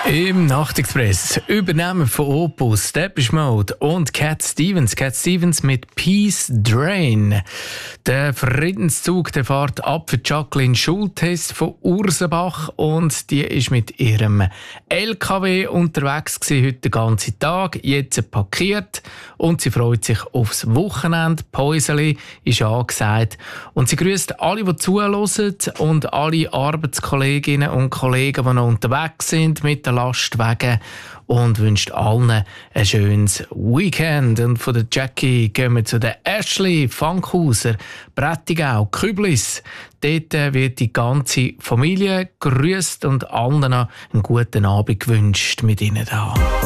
Im Nachtexpress übernehmen von Opus, Depeche Mode und Cat Stevens. Cat Stevens mit Peace Drain. Der Friedenszug, der fährt ab für Jacqueline Schultes von Ursenbach und die ist mit ihrem LKW unterwegs gewesen, heute den ganzen Tag, jetzt parkiert und sie freut sich aufs Wochenende. Päuseli ist angesagt und sie grüßt alle, die zuhören und alle Arbeitskolleginnen und Kollegen, die noch unterwegs sind mit den Lastwagen und wünscht allen ein schönes Weekend. Und von der Jackie gehen wir zu der Ashley Fankhauser, Prättigau, Küblis. Dort wird die ganze Familie grüßt und allen noch einen guten Abend gewünscht mit ihnen da.